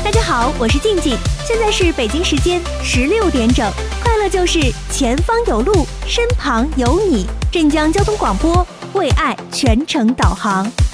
大家好，我是静静，现在是北京时间16点整。快乐就是前方有路，身旁有你。镇江交通广播为爱全程导航。